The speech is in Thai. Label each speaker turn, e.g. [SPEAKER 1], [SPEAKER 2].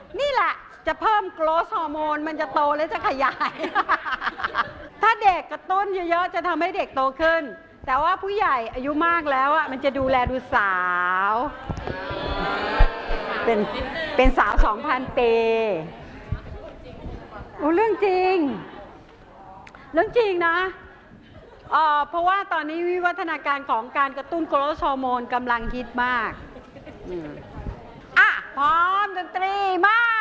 [SPEAKER 1] นี่แหละจะเพิ่มโกรทฮอร์โมนมันจะโตและจะขยาย ถ้าเด็กกระตุ้นเยอะๆจะทำให้เด็กโตขึ้นแต่ว่าผู้ใหญ่อายุมากแล้วอ่ะมันจะดูแลดูสาวเป็นสาว 2,000 ปีโอ้เรื่องจริงนะเพราะว่าตอนนี้วิวัฒนาการของการกระตุ้นโกรทฮอร์โมนกำลังฮิตมากพร้อมดนตรีมา